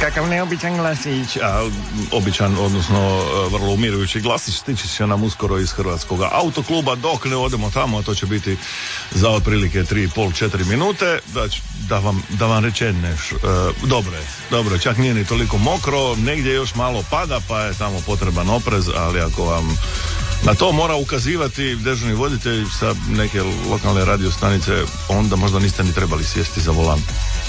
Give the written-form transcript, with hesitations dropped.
Kakav neobičan glasić, a običan, odnosno vrlo umirujući glasić stići će nam uskoro iz Hrvatskog autokluba, dok ne odemo tamo, a to će biti za otprilike 3,5-4 minute, da vam rečem nešto. Dobro, čak nije ni toliko mokro, negdje još malo pada, pa je tamo potreban oprez, ali ako vam na to mora ukazivati dežurni voditelj sa neke lokalne radio stanice, onda možda niste ni trebali sjesti za volan.